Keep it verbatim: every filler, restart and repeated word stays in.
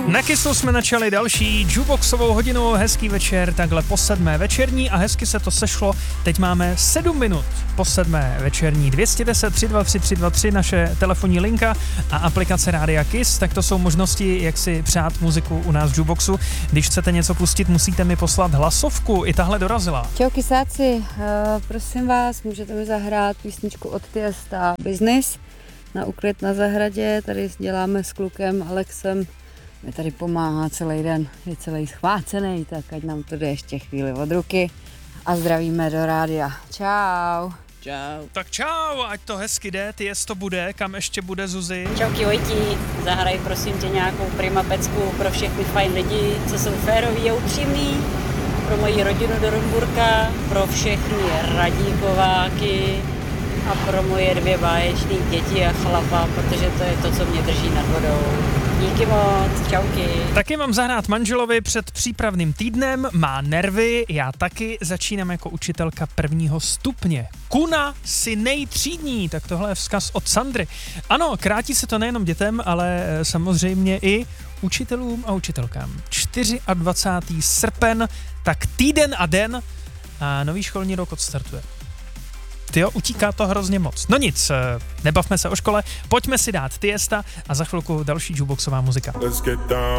Na Kissu jsme načali další jukeboxovou hodinu, hezký večer, takhle po sedmé večerní a hezky se to sešlo. Teď máme sedm minut po sedmé večerní. dvě stě deset tři dva tři tři dva tři naše telefonní linka a aplikace Rádia Kiss, tak to jsou možnosti, jak si přát muziku u nás v jukeboxu. Když chcete něco pustit, musíte mi poslat hlasovku, i tahle dorazila. Čau kysáci, uh, prosím vás, můžete mi zahrát písničku od Tiesta Business na uklid na zahradě, tady děláme s klukem Alexem. Mi tady pomáhá celý den, je celý schvácený, tak ať nám to jde ještě chvíli od ruky a zdravíme do rádia. Čau. Čau. Tak čau, ať to hezky jde, Tiesto bude, kam ještě bude Zuzi? Čauky Vojtí, zahraj prosím tě nějakou prima pecku pro všechny fajn lidi, co jsou féroví a upřímný, pro moji rodinu do Rumburka, pro všechny radíkováky a pro moje dvě báječné děti a chlapa, protože to je to, co mě drží nad vodou. Díky moc, čauky. Taky mám zahrát manželovi před přípravným týdnem, má nervy, já taky začínám jako učitelka prvního stupně. Kuna si nejtřídní, tak tohle je vzkaz od Sandry. Ano, krátí se to nejenom dětem, ale samozřejmě i učitelům a učitelkám. dvacátého čtvrtého srpen, tak týden a den a nový školní rok odstartuje. Tyjo, utíká to hrozně moc. No nic, nebavme se o škole, pojďme si dát Tiesta a za chvilku další jukeboxová muzika.